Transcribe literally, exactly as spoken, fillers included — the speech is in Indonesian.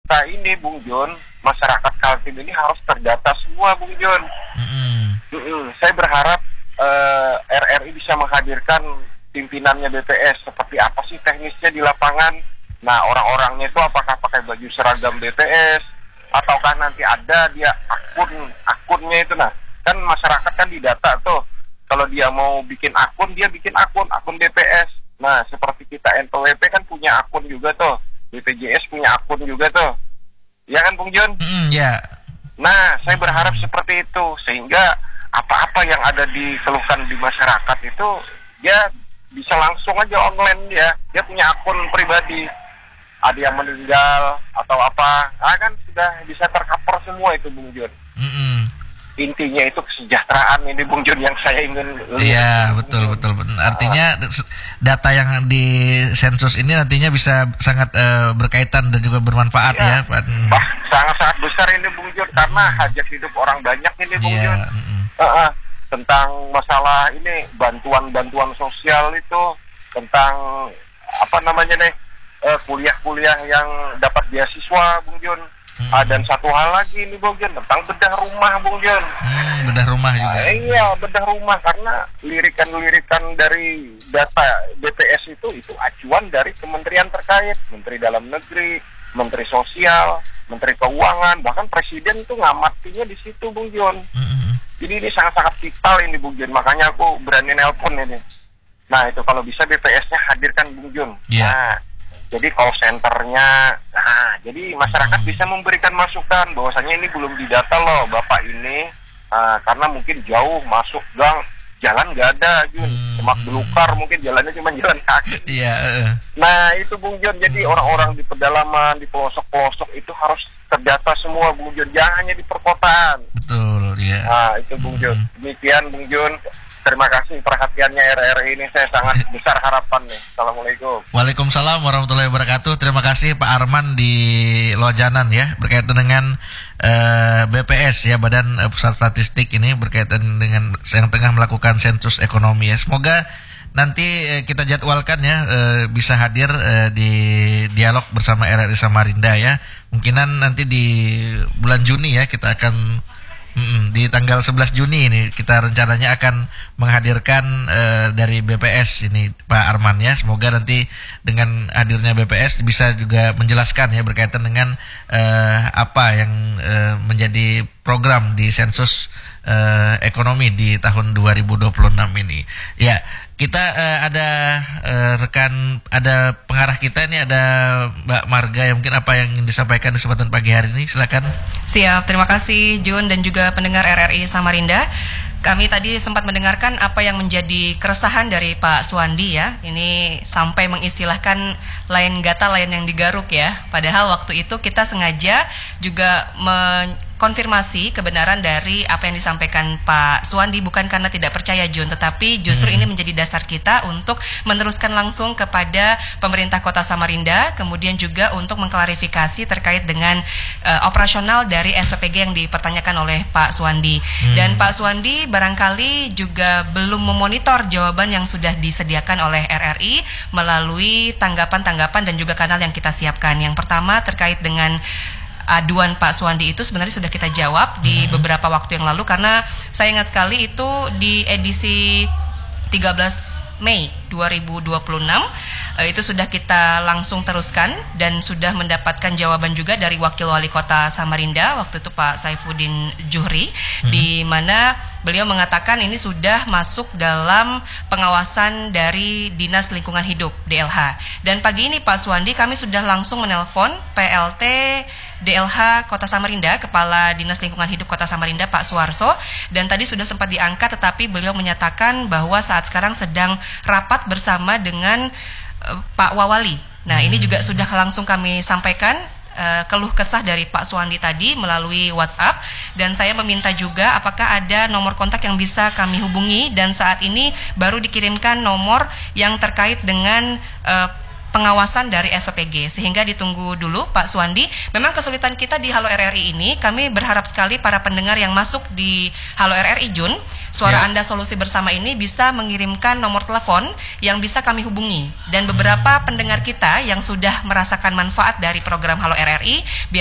kita ini, Bung Jun, masyarakat Kaltim ini harus terdata semua, Bung Jun. Mm-hmm. Mm-hmm. Saya berharap uh, R R I bisa menghadirkan pimpinannya B P S, seperti apa sih teknisnya di lapangan. Nah, orang-orangnya itu apakah pakai baju seragam B P S, ataukah nanti ada dia akun, akunnya itu. Nah, kan masyarakat kan didata tuh. Kalau dia mau bikin akun, dia bikin akun, akun B P S. Nah, seperti kita N P W P kan punya akun juga tuh. B P J S punya akun juga tuh. Ya kan, Bung Jun? Mm, ya. Yeah. Nah, saya berharap seperti itu. Sehingga apa-apa yang ada dikeluhkan di masyarakat itu, dia bisa langsung aja online dia. Dia punya akun pribadi. Ada yang meninggal atau apa. Nah, kan sudah bisa tercover semua itu, Bung Jun. Mm-mm. Intinya itu kesejahteraan ini, Bung Jun, yang saya ingin. Iya, betul, betul, betul. Artinya data yang di sensus ini nantinya bisa sangat uh, berkaitan dan juga bermanfaat ya, ya Pak. Wah, sangat-sangat besar ini, Bung Jun, karena hmm. hajat hidup orang banyak ini, Bung yeah. Jun. Hmm. Uh, uh, tentang masalah ini, bantuan-bantuan sosial itu, tentang apa namanya nih, uh, kuliah-kuliah yang dapat beasiswa, Bung Jun. Hmm. Ah, dan satu hal lagi nih, Bung Jun, tentang bedah rumah, Bung Jun. Hmm, bedah rumah juga. Ah, iya, bedah rumah, karena lirikan-lirikan dari data B P S itu itu acuan dari kementerian terkait, Menteri Dalam Negeri, Menteri Sosial, Menteri Keuangan, bahkan Presiden tuh ngamatinya di situ, Bung Jun. Hmm. Jadi ini sangat-sangat vital ini, Bung Jun. Makanya aku berani nelpon ini. Nah, itu kalau bisa B P S-nya hadirkan, Bung Jun. Yeah. Nah, jadi call center-nya, nah, jadi masyarakat hmm. bisa memberikan masukan bahwasanya ini belum didata loh, Bapak ini, uh, karena mungkin jauh masuk gang, jalan nggak ada, Jun, hmm. semak belukar, mungkin jalannya cuma jalan kaki. Iya. Yeah. Nah, itu, Bung Jun, jadi hmm. orang-orang di pedalaman, di pelosok-pelosok itu harus terdata semua, Bung Jun, jangan hanya di perkotaan. Betul, iya. Yeah. Nah, itu, Bung Jun. Hmm. Demikian, Bung Jun. Terima kasih perhatiannya R R I ini, saya sangat besar harapan nih. Assalamualaikum. Waalaikumsalam warahmatullahi wabarakatuh. Terima kasih Pak Arman di Lojanan ya, berkaitan dengan uh, B P S ya, Badan uh, Pusat Statistik ini, berkaitan dengan yang tengah melakukan sensus ekonomi ya. Semoga nanti uh, kita jadwalkan ya, uh, bisa hadir uh, di dialog bersama R R I Samarinda ya. Mungkinan nanti di bulan Juni ya kita akan Mm-mm, di tanggal sebelas Juni ini kita rencananya akan menghadirkan uh, dari B P S ini Pak Arman ya. Semoga nanti dengan hadirnya B P S bisa juga menjelaskan ya berkaitan dengan uh, apa yang uh, menjadi program di sensus uh, ekonomi di tahun dua ribu dua puluh enam ini. Ya, kita uh, ada uh, rekan, ada pengarah kita ini, ada Mbak Marga yang mungkin apa yang ingin disampaikan di kesempatan pagi hari ini, silakan. Siap, terima kasih Jun dan juga pendengar R R I Samarinda. Kami tadi sempat mendengarkan apa yang menjadi keresahan dari Pak Suwandi ya. Ini sampai mengistilahkan lain gata lain yang digaruk ya. Padahal waktu itu kita sengaja juga mengkonfirmasi kebenaran dari apa yang disampaikan Pak Suwandi, bukan karena tidak percaya Jun, tetapi justru hmm. ini menjadi dasar kita untuk meneruskan langsung kepada pemerintah Kota Samarinda, kemudian juga untuk mengklarifikasi terkait dengan uh, operasional dari S P P G yang dipertanyakan oleh Pak Suwandi. Hmm. Dan Pak Suwandi barangkali juga belum memonitor jawaban yang sudah disediakan oleh R R I melalui tanggapan-tanggapan dan juga kanal yang kita siapkan. Yang pertama terkait dengan aduan Pak Suwandi itu sebenarnya sudah kita jawab di beberapa waktu yang lalu, karena saya ingat sekali itu di edisi tiga belas Mei dua ribu dua puluh enam itu sudah kita langsung teruskan dan sudah mendapatkan jawaban juga dari Wakil Wali Kota Samarinda waktu itu Pak Saifuddin Juhri, hmm. di mana beliau mengatakan ini sudah masuk dalam pengawasan dari Dinas Lingkungan Hidup D L H. Dan pagi ini Pak Suwandi kami sudah langsung menelpon P L T D L H Kota Samarinda, Kepala Dinas Lingkungan Hidup Kota Samarinda Pak Suwarso, dan tadi sudah sempat diangkat tetapi beliau menyatakan bahwa saat sekarang sedang rapat bersama dengan uh, Pak Wawali. Nah, ini juga sudah langsung kami sampaikan uh, keluh kesah dari Pak Suwandi tadi melalui WhatsApp, dan saya meminta juga apakah ada nomor kontak yang bisa kami hubungi, dan saat ini baru dikirimkan nomor yang terkait dengan uh, pengawasan dari S P G, sehingga ditunggu dulu Pak Suwandi. Memang kesulitan kita di Halo R R I ini, kami berharap sekali para pendengar yang masuk di Halo R R I Jun, Suara ya. Anda Solusi Bersama ini bisa mengirimkan nomor telepon yang bisa kami hubungi. Dan beberapa pendengar kita yang sudah merasakan manfaat dari program Halo R R I